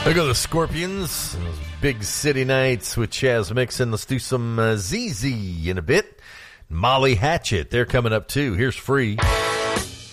There go the Scorpions. Those big city nights with Chaz Mixon. Let's do some ZZ in a bit. Molly Hatchet, they're coming up too. Here's Free.